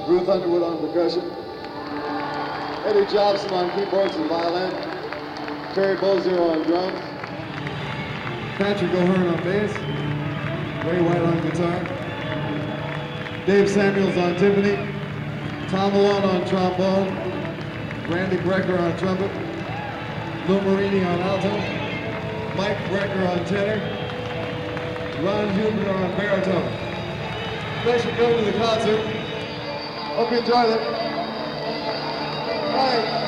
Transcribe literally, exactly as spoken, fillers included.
Ruth Underwood on percussion, Eddie Jobson on keyboards and violin, Terry Bozier on drums, Patrick O'Hearn on bass, Ray White on guitar, Dave Samuels on timpani, Tom Malone on trombone, Randy Brecker on trumpet, Lou Marini on alto, Mike Brecker on tenor, Ron Huber on baritone. Thanks for coming to the concert. Hope you enjoyed it. All right.